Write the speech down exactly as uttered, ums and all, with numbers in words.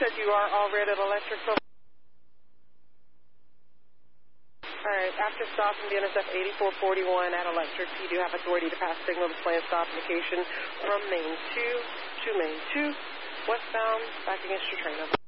said you are all red at Electric. So all right, after stop from D N S F eighty-four forty-one at Electric, you do have authority to pass signal display and stop indication from main two to main two, westbound, back against your train. Over.